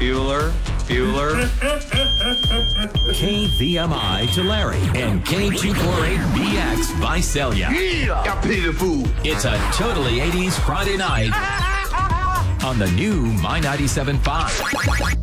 Bueller. KVMI Tulare and K248BX Visalia. Yeah, I pity the fool. It's a totally 80s Friday night on the new My 97.5.